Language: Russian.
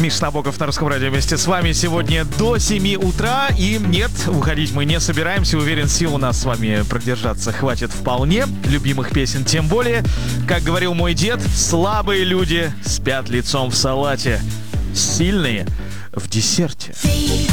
Миша Набоков на Русском радио вместе с вами сегодня до 7 утра. И нет, уходить мы не собираемся. Уверен, сил у нас с вами продержаться хватит вполне. Любимых песен тем более. Как говорил мой дед, слабые люди спят лицом в салате, сильные в десерте.